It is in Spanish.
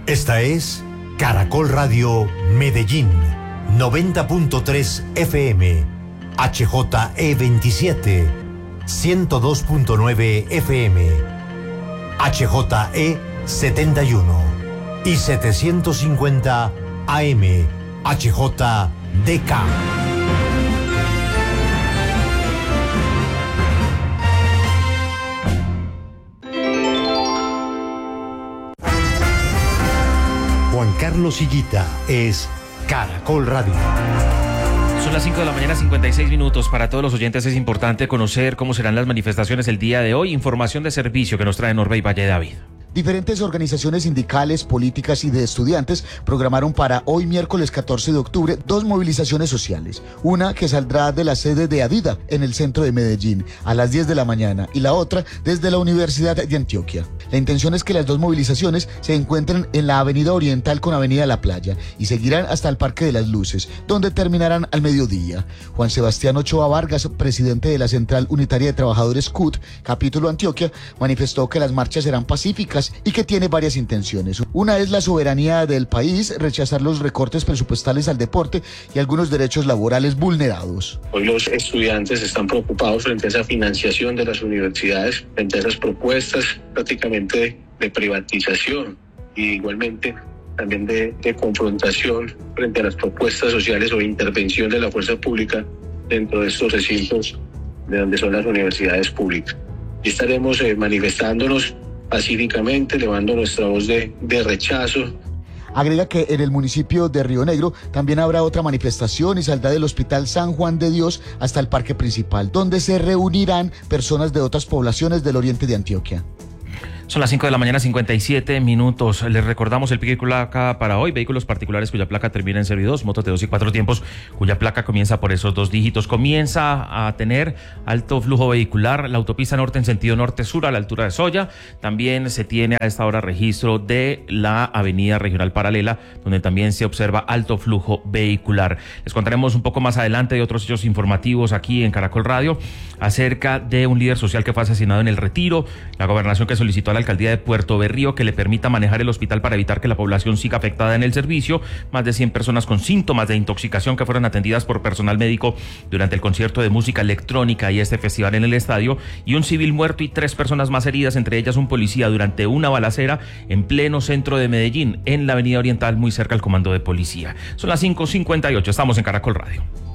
Esta es Caracol Radio Medellín, 90.3 FM, HJE27, 102.9 FM, HJE71 y 750 AM, HJDK. Juan Carlos Higuita es Caracol Radio. Son las 5 de la mañana, 56 minutos. Para todos los oyentes es importante conocer cómo serán las manifestaciones el día de hoy. Información de servicio que nos trae Norbey Valle David. Diferentes organizaciones sindicales, políticas y de estudiantes programaron para hoy miércoles 14 de octubre 2 movilizaciones sociales. Una que saldrá de la sede de Adida en el centro de Medellín a las 10 de la mañana y la otra desde la Universidad de Antioquia. La intención es que las 2 movilizaciones se encuentren en la Avenida Oriental con Avenida La Playa y seguirán hasta el Parque de las Luces, donde terminarán al mediodía. Juan Sebastián Ochoa Vargas, presidente de la Central Unitaria de Trabajadores CUT, capítulo Antioquia, manifestó que las marchas serán pacíficas y que tiene varias intenciones. Una es la soberanía del país, rechazar los recortes presupuestales al deporte y algunos derechos laborales vulnerados. Hoy los estudiantes están preocupados frente a esa financiación de las universidades, frente a esas propuestas prácticamente de privatización y igualmente también de confrontación frente a las propuestas sociales o intervención de la fuerza pública dentro de estos recintos de donde son las universidades públicas. Y estaremos manifestándonos pacíficamente, elevando nuestra voz de rechazo. Agrega que en el municipio de Río Negro también habrá otra manifestación y saldrá del Hospital San Juan de Dios hasta el Parque Principal, donde se reunirán personas de otras poblaciones del oriente de Antioquia. Son las 5 de la mañana, 57 minutos. Les recordamos el pico y placa para hoy. Vehículos particulares cuya placa termina en 02, motos de 2 y 4 tiempos cuya placa comienza por esos 2 dígitos. Comienza a tener alto flujo vehicular la autopista norte en sentido norte-sur a la altura de Soya. También se tiene a esta hora registro de la avenida regional paralela, donde también se observa alto flujo vehicular. Les contaremos un poco más adelante de otros hechos informativos aquí en Caracol Radio acerca de un líder social que fue asesinado en El Retiro, la gobernación que solicitó a la alcaldía de Puerto Berrío que le permita manejar el hospital para evitar que la población siga afectada en el servicio. Más de 100 personas con síntomas de intoxicación que fueron atendidas por personal médico durante el concierto de música electrónica y este festival en el estadio, y un civil muerto y 3 personas más heridas, entre ellas un policía, durante una balacera en pleno centro de Medellín, en la avenida Oriental, muy cerca al comando de policía. Son las 5:58, estamos en Caracol Radio.